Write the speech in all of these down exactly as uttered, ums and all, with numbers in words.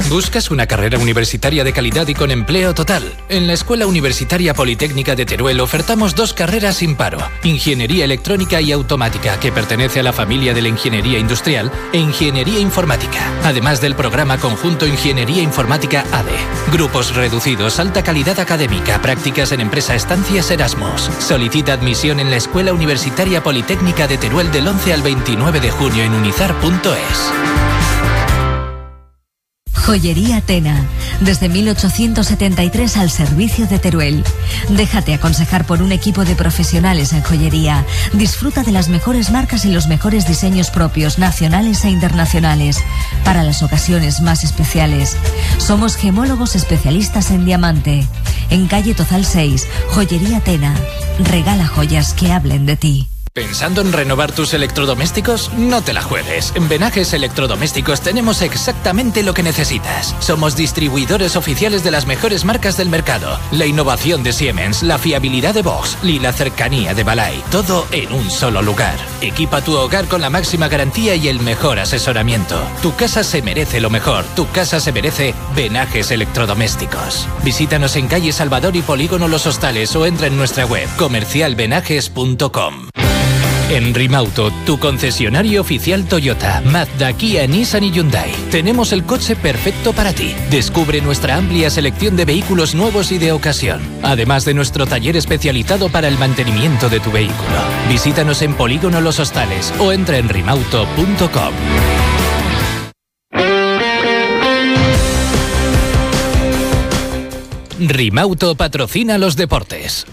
¿Buscas una carrera universitaria de calidad y con empleo total? En la Escuela Universitaria Politécnica de Teruel ofertamos dos carreras sin paro: Ingeniería Electrónica y Automática, que pertenece a la familia de la Ingeniería Industrial, e Ingeniería Informática, además del programa conjunto Ingeniería Informática A D E. Grupos reducidos, alta calidad académica, prácticas en empresa, estancias Erasmus. Solicita admisión en la Escuela Universitaria Politécnica de Teruel del once al veintinueve de junio en unizar punto es. Joyería Tena, desde mil ochocientos setenta y tres al servicio de Teruel. Déjate aconsejar por un equipo de profesionales en joyería. Disfruta de las mejores marcas y los mejores diseños propios, nacionales e internacionales, para las ocasiones más especiales. Somos gemólogos especialistas en diamante. En calle Tozal seis, Joyería Tena. Regala joyas que hablen de ti. ¿Pensando en renovar tus electrodomésticos? No te la juegues. En Venajes Electrodomésticos tenemos exactamente lo que necesitas. Somos distribuidores oficiales de las mejores marcas del mercado. La innovación de Siemens, la fiabilidad de Bosch y la cercanía de Balay. Todo en un solo lugar. Equipa tu hogar con la máxima garantía y el mejor asesoramiento. Tu casa se merece lo mejor. Tu casa se merece Venajes Electrodomésticos. Visítanos en calle Salvador y Polígono Los Hostales o entra en nuestra web comercial venajes punto com. En Rimauto, tu concesionario oficial Toyota, Mazda, Kia, Nissan y Hyundai. Tenemos el coche perfecto para ti. Descubre nuestra amplia selección de vehículos nuevos y de ocasión, además de nuestro taller especializado para el mantenimiento de tu vehículo. Visítanos en Polígono Los Hostales o entra en rimauto punto com. Rimauto patrocina los deportes.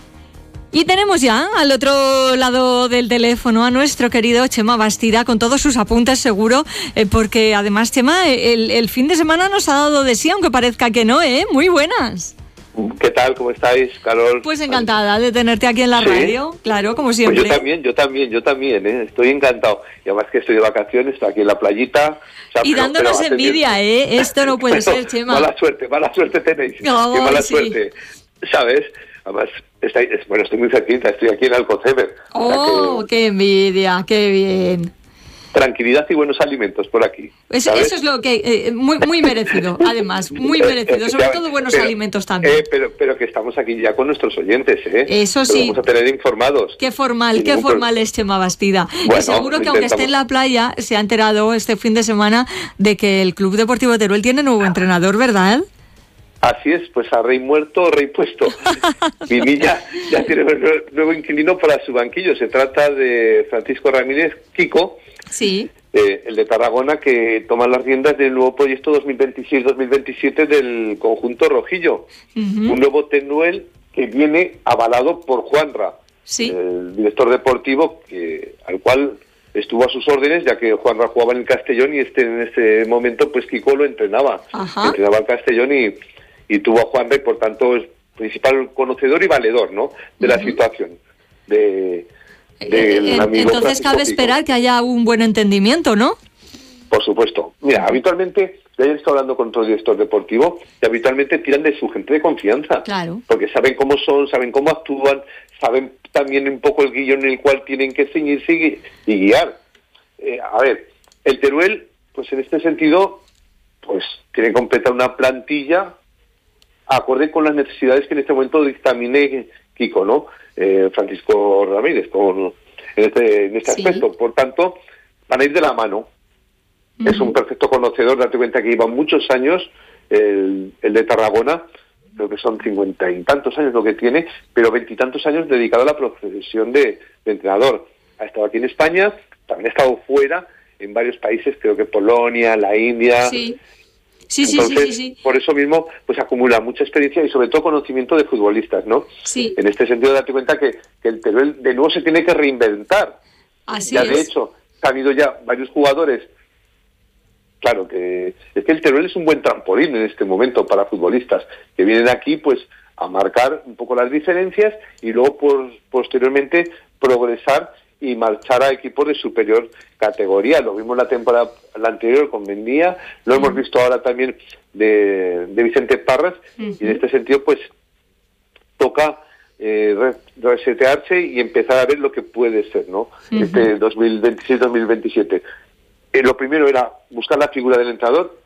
Y tenemos ya al otro lado del teléfono a nuestro querido Chema Bastida con todos sus apuntes seguro, eh, porque además, Chema, el, el fin de semana nos ha dado de sí, aunque parezca que no, ¿eh? Muy buenas. ¿Qué tal? ¿Cómo estáis, Carol? Pues encantada de tenerte aquí en la ¿Sí? radio, claro, como siempre. Pues yo también, yo también, yo también, ¿eh? Estoy encantado. Y además que estoy de vacaciones, estoy aquí en la playita. O sea, y pero, dándonos pero envidia, ¿eh? Esto no puede bueno, ser, Chema. Mala suerte, mala suerte tenéis. No, Qué mala sí. suerte, ¿sabes? Además, está, bueno, estoy muy cerquita, estoy aquí en Alcoceber. ¡Oh, o sea que, qué envidia, qué bien! Tranquilidad y buenos alimentos por aquí. Eso, eso es lo que... Eh, muy muy merecido, además, muy merecido. Sobre todo buenos pero, alimentos también. Eh, pero, pero que estamos aquí ya con nuestros oyentes, ¿eh? Eso sí. Los vamos a tener informados. Qué formal, qué formal es Chema Bastida. Bueno, y seguro que aunque esté en la playa, se ha enterado este fin de semana de que el Club Deportivo Teruel tiene nuevo entrenador, ¿verdad? Así es, pues a rey muerto, rey puesto. Vinilla ya tiene un nuevo inquilino para su banquillo. Se trata de Francisco Ramírez Kiko, sí, eh, el de Tarragona, que toma las riendas del nuevo proyecto dos mil veintiséis dos mil veintisiete del conjunto rojillo. Uh-huh. Un nuevo Teruel que viene avalado por Juanra, sí, el director deportivo, que al cual estuvo a sus órdenes, ya que Juanra jugaba en el Castellón y este en este momento pues Kiko lo entrenaba. Ajá. Entrenaba al Castellón y y tuvo a Juanra y por tanto es principal conocedor y valedor, ¿no?, de la uh-huh. situación de, de eh, amigo entonces Francisco cabe Kiko. Esperar que haya un buen entendimiento, ¿no? Por supuesto. Mira, habitualmente, yo ayer estaba hablando con otro director deportivo y habitualmente tiran de su gente de confianza. Claro. Porque saben cómo son, saben cómo actúan, saben también un poco el guión en el cual tienen que ceñirse y, y guiar. Eh, a ver, el Teruel, pues en este sentido, pues tiene que completar una plantilla acorde con las necesidades que en este momento dictamine Kiko, ¿no? Eh, Francisco Ramírez, con, en este, en este sí. aspecto. Por tanto, van a ir de la mano. Uh-huh. Es un perfecto conocedor, date cuenta que lleva muchos años, el, el de Tarragona, creo que son cincuenta y tantos años lo que tiene, pero veintitantos años dedicado a la profesión de, de entrenador. Ha estado aquí en España, también ha estado fuera, en varios países, creo que Polonia, la India... Sí. Sí, Entonces, sí, sí, sí, sí. por eso mismo, pues acumula mucha experiencia y sobre todo conocimiento de futbolistas, ¿no? Sí. En este sentido, date cuenta que, que el Teruel de nuevo se tiene que reinventar. Así ya es. De hecho, ha habido ya varios jugadores. Claro, que es que el Teruel es un buen trampolín en este momento para futbolistas que vienen aquí, pues, a marcar un poco las diferencias y luego, por, posteriormente, progresar y marchar a equipos de superior categoría. Lo vimos la temporada la anterior con Mendía, lo uh-huh. hemos visto ahora también de, de Vicente Parras, uh-huh. y en este sentido pues toca eh, resetearse y empezar a ver lo que puede ser, ¿no? Uh-huh. Este dos mil veintiséis dos mil veintisiete. Eh, lo primero era buscar la figura del entrenador,